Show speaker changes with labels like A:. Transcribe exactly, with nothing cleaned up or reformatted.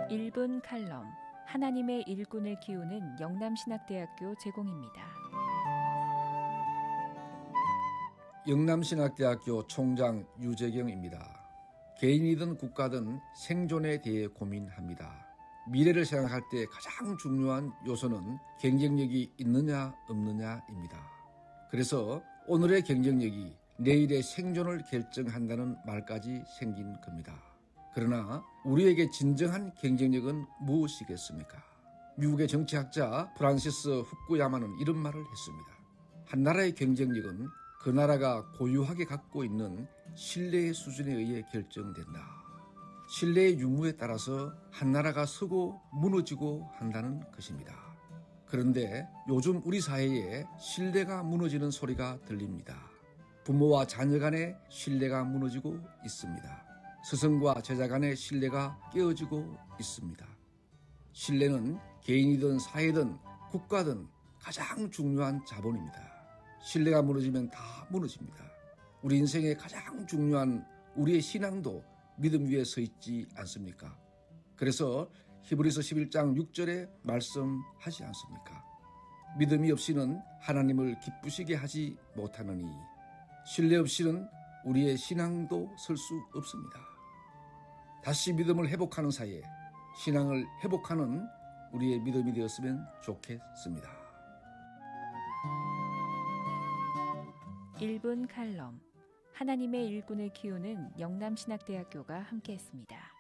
A: 일 분 칼럼 하나님의 일꾼을 키우는 영남신학대학교 제공입니다.
B: 영남신학대학교 총장 유재경입니다. 개인이든 국가든 생존에 대해 고민합니다. 미래를 생각할 때 가장 중요한 요소는 경쟁력이 있느냐 없느냐입니다. 그래서 오늘의 경쟁력이 내일의 생존을 결정한다는 말까지 생긴 겁니다. 그러나 우리에게 진정한 경쟁력은 무엇이겠습니까? 미국의 정치학자 프란시스 후쿠야마는 이런 말을 했습니다. 한 나라의 경쟁력은 그 나라가 고유하게 갖고 있는 신뢰의 수준에 의해 결정된다. 신뢰의 유무에 따라서 한 나라가 서고 무너지고 한다는 것입니다. 그런데 요즘 우리 사회에 신뢰가 무너지는 소리가 들립니다. 부모와 자녀 간의 신뢰가 무너지고 있습니다. 스승과 제자 간의 신뢰가 깨어지고 있습니다. 신뢰는 개인이든 사회든 국가든 가장 중요한 자본입니다. 신뢰가 무너지면 다 무너집니다. 우리 인생의 가장 중요한 우리의 신앙도 믿음 위에 서 있지 않습니까? 그래서 히브리서 십일 장 육 절에 말씀하지 않습니까? 믿음이 없이는 하나님을 기쁘시게 하지 못하느니 신뢰 없이는 우리의 신앙도 설 수 없습니다. 다시 믿음을 회복하는 사이에 신앙을 회복하는 우리의 믿음이 되었으면 좋겠습니다.
A: 일 분 칼럼 하나님의 일꾼을 키우는 영남신학대학교가 함께했습니다.